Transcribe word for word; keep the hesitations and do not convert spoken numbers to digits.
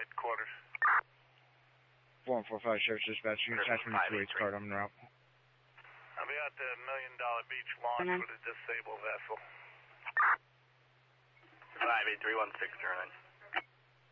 headquarters. four one four five Sheriff's Dispatch. You can attach me to eight card. I'm en route. I'll be at the Million Dollar Beach launch mm-hmm. with a disabled vessel. five eight three one six zero nine.